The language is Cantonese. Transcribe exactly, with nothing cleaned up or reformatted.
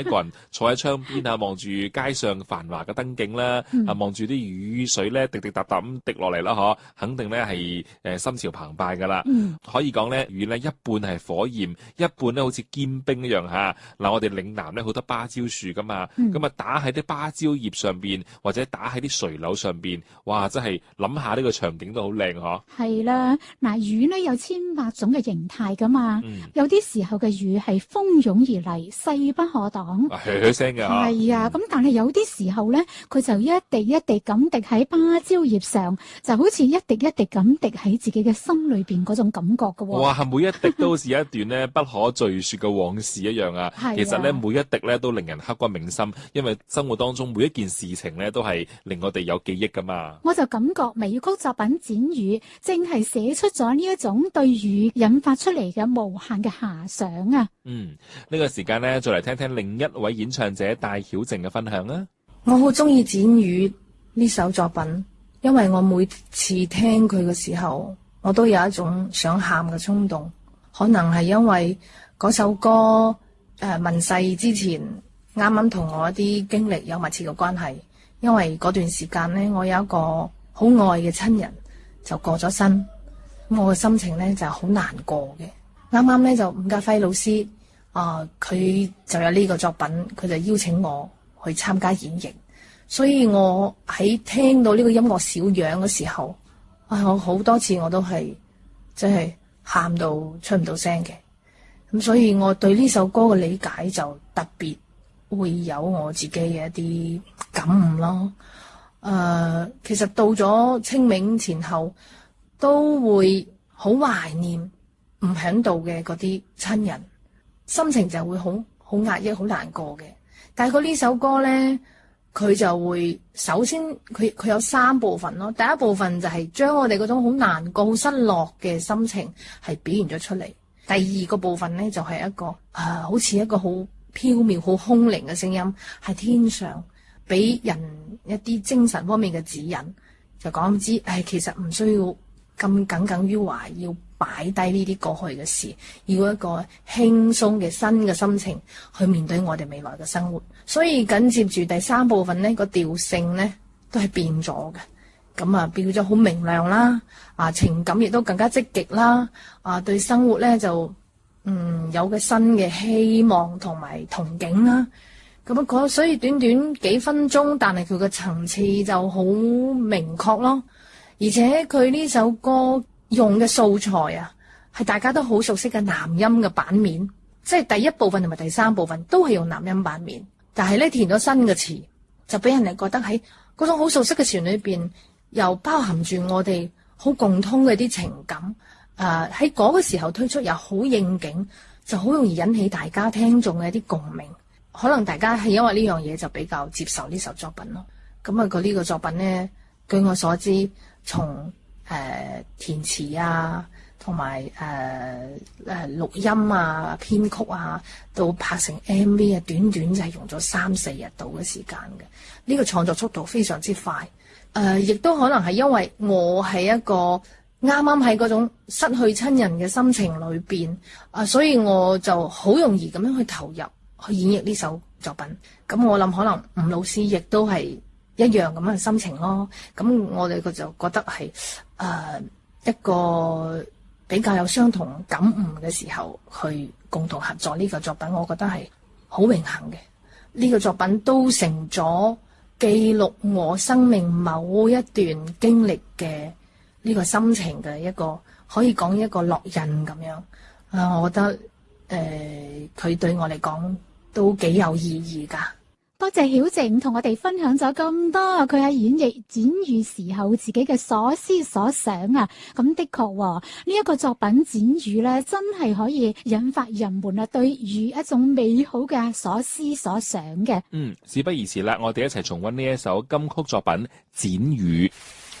一個人坐喺窗邊啊，望住街上繁華嘅燈景啦， 嗯、 啊望住啲雨水咧滴滴答答咁滴落嚟啦，嗬，肯定咧係誒心潮澎湃噶啦。 嗯、 可以講咧雨咧一半係火焰，一半咧好似堅冰一樣嚇。嗱，我哋嶺南咧好多芭蕉樹噶嘛，咁啊、嗯、打喺啲芭蕉葉上邊，或者打喺啲垂柳上邊，哇！真係諗下呢個場景都好靚嗬。 係啦，嗱雨咧有千百種嘅形態噶嘛，嗯、有啲時候嘅雨係蜂擁而嚟，勢不可擋， 噓噓聲嘅。 係啊，咁、嗯、但係有啲時候咧，佢就一滴一滴咁滴喺芭蕉葉上，就好似一滴一滴咁滴喺自己嘅心裏邊嗰種感覺噶、哦。 哇，每一滴都好似一段咧不可敘說嘅往事一樣啊！啊其實咧每一滴咧都令人刻骨銘心，因為生活當中每一件事情咧都係令我哋有記憶噶嘛。 我就感覺微曲作品剪雨正係寫出咗呢一種對雨引發出嚟嘅無限嘅遐想啊！ 嗯，呢、這個時間咧再嚟聽聽另一位演唱者戴曉靜嘅分享啊！ 我好中意剪雨呢首作品，因為我每次聽佢嘅時候，我都有一種想喊嘅衝動，可能係因為嗰首歌誒、呃、問世之前啱啱同我一啲經歷有密切嘅關係，因為嗰段時間呢，我有一個好愛嘅親人就過咗身，咁我嘅心情呢就好難過嘅。啱啱呢，就伍家輝老師啊，佢、呃、就有呢個作品，佢就邀請我去參加演繹，所以我喺聽到呢個音樂小樣嘅時候，啊，我好多次我都係即係喊到出唔到聲嘅。咁所以我對呢首歌嘅理解就特別會有我自己嘅一啲感悟咯。誒、呃，其實到咗清明前後，都會好懷念唔喺度嘅嗰啲親人，心情就會好好壓抑、好難過嘅。但係佢呢首歌咧，佢就會首先佢佢有三部分咯。第一部分就係將我哋嗰種好難過、好失落嘅心情係表現咗出嚟。第二個部分咧就係、是、一個啊、呃，好似一個好飄渺、好空靈嘅聲音，係天上俾人一啲精神方面嘅指引，就講知誒，其實唔需要咁耿耿於懷，要擺低呢啲過去嘅事，要一個輕鬆嘅新嘅心情去面對我哋未來嘅生活。所以緊接住第三部分呢個調性呢都係變咗嘅。咁啊，變咗好明亮啦，啊情感亦都更加積極啦，啊對生活咧就嗯有個新嘅希望同埋憧憬啦。咁啊，嗰所以短短幾分鐘，但係佢個層次就好明確咯。而且佢呢首歌用嘅素材啊，係大家都好熟悉嘅男音嘅版面，即係第一部分同埋第三部分都係用男音版面，但係咧填咗新嘅詞，就俾人哋覺得喺嗰種好熟悉嘅旋律裏邊，又包含住我哋好共通嘅啲情感，誒喺嗰個時候推出又好應景，就好容易引起大家聽眾嘅一啲共鳴。可能大家係因為呢樣嘢就比較接受呢首作品咯。咁啊，佢呢個作品呢，據我所知，從誒、呃、填詞啊，同埋誒誒錄音啊、編曲啊，到拍成 M V 啊，短短就係用咗三四日度嘅時間嘅。呢、這個創作速度非常之快。誒、呃，亦都可能係因為我係一個啱啱喺嗰種失去親人嘅心情裏邊，啊、呃，所以我就好容易咁樣去投入去演繹呢首作品。咁我諗可能吳老師亦都係一樣咁樣嘅心情咯。咁我哋佢就覺得係誒、呃、一個比較有相同感悟嘅時候，去共同合作呢個作品，我覺得係好榮幸嘅。呢、這個作品都成咗記錄我生命某一段經歷嘅呢個心情嘅一個，可以講一個烙印咁樣。啊，我覺得誒佢對我嚟講都幾有意義㗎。 多謝曉靜同我哋分享咗咁多佢喺演繹剪雨時候自己嘅所思所想啊！咁的確喎，呢一個作品剪雨咧，真係可以引發人們啊對雨一種美好嘅所思所想嘅。 嗯，事不宜遲啦，我哋一齊重溫呢一首金曲作品《剪雨》。